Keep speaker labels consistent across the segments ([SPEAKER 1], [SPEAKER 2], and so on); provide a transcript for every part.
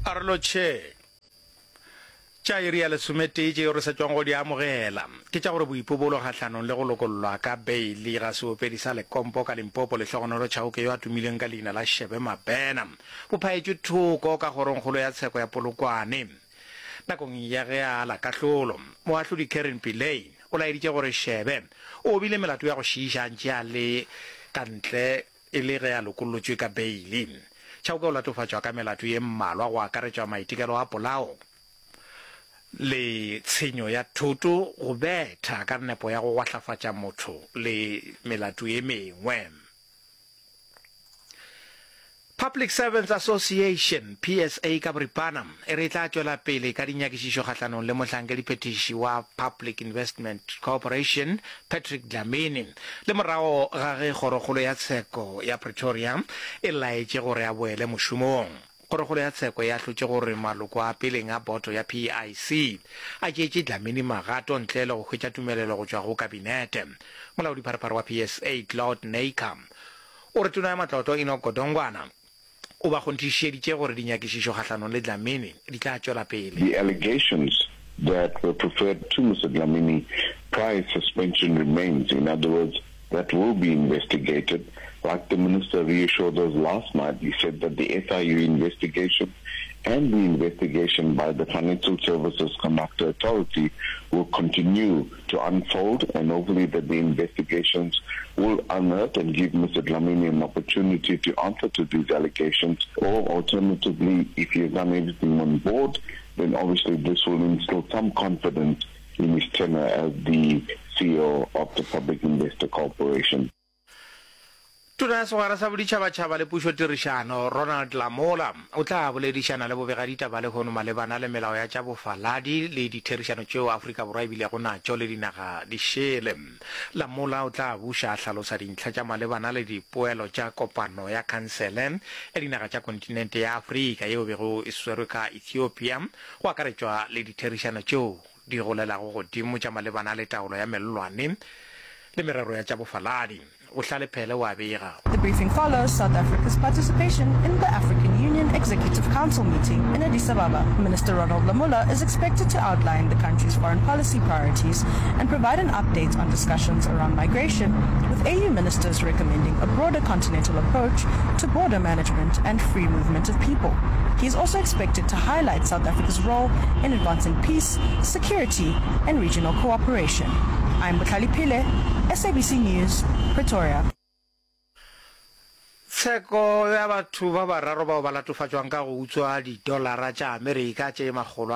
[SPEAKER 1] Arloche tša iri ya lesomete tšeo re sa tšwang go di amogela ke tša gore boipobolo kgatlhanong le go lokololwa ka beile ga seopedi sa lekompo ka Limpopo Lehlogonolo Chauke yo a tumileng ka leina la Shebe Mabena bo phaetšwe thoko ka kgorongkgolo ya tsheko ya Polokwane nakong ya ge a la kahlolo moahlodi Karen Pillay o laeditše gore Shebe o bile melato ya go šiišantšea le kantle e le ge a lokolotšwe ka beile. Chauke o latofatšwa ka melato ye mmalwa go akaretšwa maitekelo a polao le tshenyo ya thoto go betha ka nepo ya go gwahlafatša motho le melato ye mengwe. Public Servants Association PSA ka boripana e re tla tšwela pele ka dinyakišišo kgatlhanong le mohlankedi-phetiši wa Public Investment Corporation Patrick Dlamini le morago ga ge kgorokgolo ya tsheko ya Pretoria e laetše gore a boele mošomong. Kgorokgolo ya tsheko ya hlotše gore maloko a peleng a boto ya PIC a tšetše Dlamini magato ntle le go hwetša tumelelo go tšwa go kabinete. Molaodipharephare wa PSA Claude Naicker o re tona ya matlotlo Enoch Godongwana o ba kgonthišeditše gore dinyakišišo kgatlhanong le Dlamini di tla tšwela pele.
[SPEAKER 2] The allegations that were preferred to Mr. Dlamini prior suspension remains. In other words, that will be investigated. Like the minister reassured us last night, he said that the SIU investigation and the investigation by the Financial Services Conductor Authority will continue to unfold, and hopefully that the investigations will unearth and give Mr. Dlamini an opportunity to answer to these allegations, or alternatively, if he has done everything on board, then obviously this will instill some confidence in his tenure as the CEO of the Public Investor Corporation.
[SPEAKER 1] Tona ya segwara sa boditšhabatšhaba le pušotirišano Ronald Lamola o tla boledišana le bobegaditaba le kgono malebana le melao ya tša bofaladi le ditherišano tšeo Afrika Borwa e bilego natšo le dinaga di šele. Lamola o tla buša a hlalosa dintlha tša malebana le dipoelo tša kopano ya khansele ya dinaga tša kontinente ya Afrika yeo bego e swerwe ka Ethiopia go akaretšwa le ditherišano tšeo di golelago godimo tša malebana le taolo ya melelwane le merero ya tša bofaladi.
[SPEAKER 3] The briefing follows South Africa's participation in the African Union Executive Council meeting in Addis Ababa. Minister Ronald Lamola is expected to outline the country's foreign policy priorities and provide an update on discussions around migration, with AU ministers recommending a broader continental approach to border management and free movement of people. He is also expected to highlight South Africa's role in advancing peace, security, and regional cooperation. I'm Butlali Pile, SABC News, Pretoria.
[SPEAKER 1] Tsheko ya batho ba bararo bao ba latofatšwang ka go utswa $5 tša Amerika tše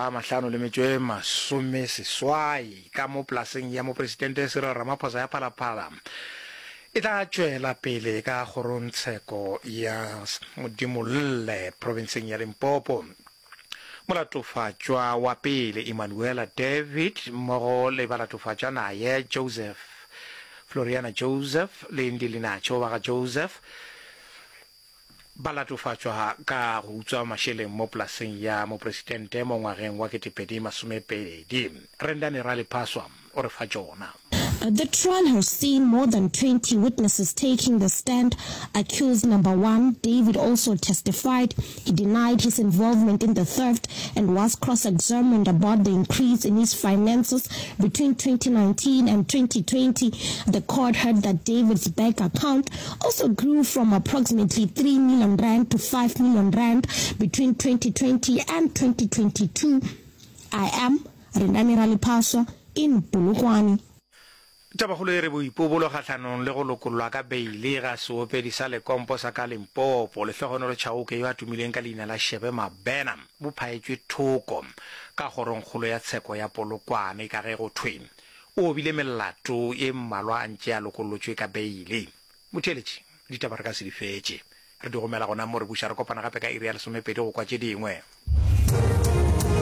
[SPEAKER 1] 580 ka mo plaseng ya mopresidente Cyril Ramaphosa ya Phalaphala e tla tšwela pele ka kgorontsheko ya Modimolle provinseng ya Limpopo. Molatofatšwa wa pele Emmanuela David mmogo le balatofatšwa naye Floriana Joseph le Ndilinacho ba ga Joseph balatofatšwa ka go utswa mašeleng mo plaseng ya mopresidente mo ngwageng wa 2020. Rendane Ralipaswa o re fa tšona.
[SPEAKER 4] The trial has seen more than 20 witnesses taking the stand. Accused number 1, David, also testified. He denied his involvement in the theft and was cross-examined about the increase in his finances between 2019 and 2020. The court heard that David's bank account also grew from approximately 3 million rand to 5 million rand between 2020 and 2022. I am Rendani Ralipaswa in Polokwane.
[SPEAKER 1] Tabagolo e re boipobolo kgatlhanong le go lokololwa ka beile ga seopedi sa lekompo sa ka Limpopo Lehlogonolo Chauke yo a tumileng ka leina la Shebe Mabena bo phaetšwe thoko ka kgorongkgolo ya tsheko ya Polokwane ka ge go thwe o bile melato e mmalwa a ntše a lokolotšwe ka beile. Motheletši ditaba re ka se di fetše re di gomela gona mo re buša re kopana gape ka iri ya 12 go kwa tše dingwe.